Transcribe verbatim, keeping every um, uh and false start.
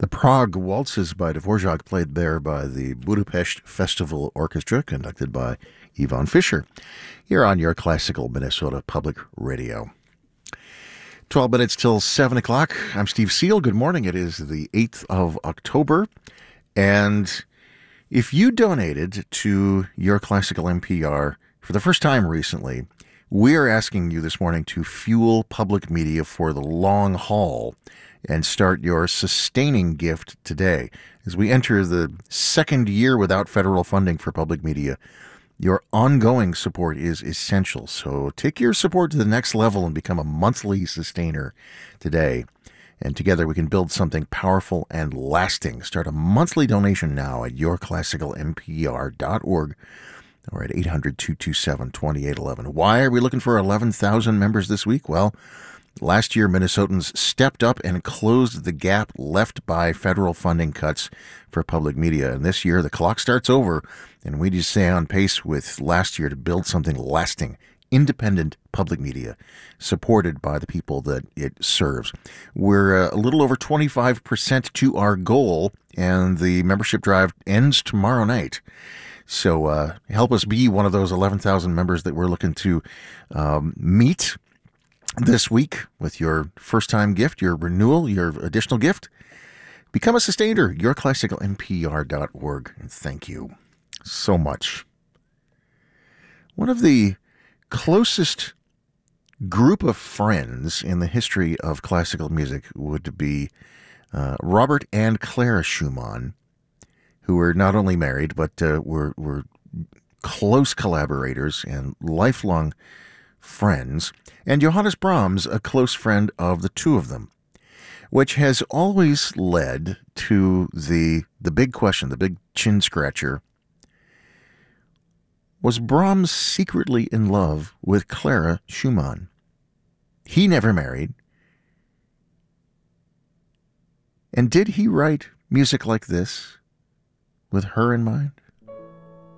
The Prague Waltzes by Dvorak, played there by the Budapest Festival Orchestra, conducted by Yvonne Fisher, here on your classical Minnesota Public Radio. twelve minutes till seven o'clock. I'm Steve Seal. Good morning. It is the eighth of October. And if you donated to your classical N P R for the first time recently, we are asking you this morning to fuel public media for the long haul and start your sustaining gift today. As we enter the second year without federal funding for public media, your ongoing support is essential. So take your support to the next level and become a monthly sustainer today. And together we can build something powerful and lasting. Start a monthly donation now at your classical N P R dot org or at eight hundred, two two seven, two eight one one. Why are we looking for eleven thousand members this week? Well, last year, Minnesotans stepped up and closed the gap left by federal funding cuts for public media. And this year, the clock starts over, and we just stay on pace with last year to build something lasting, independent public media supported by the people that it serves. We're uh, a little over twenty-five percent to our goal, and the membership drive ends tomorrow night. So uh, help us be one of those eleven thousand members that we're looking to um, meet this week with your first-time gift, your renewal, your additional gift. Become a sustainer, your classical N P R dot org. And thank you so much. One of the closest group of friends in the history of classical music would be uh, Robert and Clara Schumann, who were not only married, but uh, were, were close collaborators and lifelong friends, and Johannes Brahms, a close friend of the two of them, which has always led to the the big question, the big chin scratcher. Was Brahms secretly in love with Clara Schumann? He never married. And did he write music like this with her in mind?